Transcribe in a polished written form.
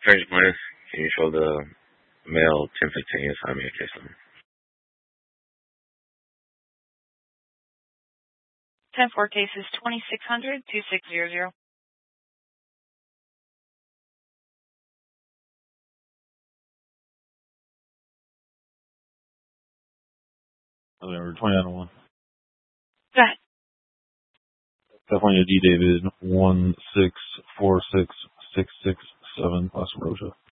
French minus, can you show the male 1015 assign me a case number? 10-4 cases 2600-2600. November 29-1. Go ahead. California D. David 1646667 Las Rosa.